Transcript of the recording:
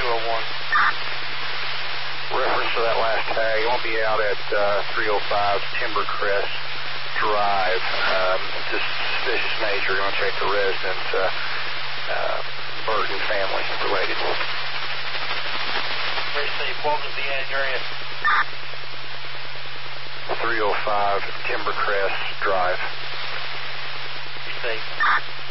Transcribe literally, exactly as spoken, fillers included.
oh one. Reference to that last tag, I won't be out at uh, three oh five Timber Crest Drive. Um, just suspicious nature. Going to check the residence. Uh, uh, Burton family related. Receive. What was the address? three oh five Timber Crest Drive. Receive.